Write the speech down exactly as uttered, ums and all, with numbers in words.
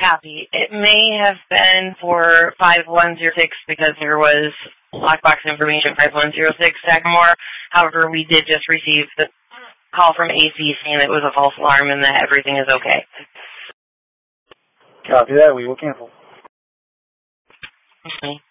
Copy. It may have been for five one zero six because there was lockbox information five one zero six Sagamore. However, we did just receive the call from A C saying it was a false alarm and that everything is okay. Copy that. We will cancel. Okay.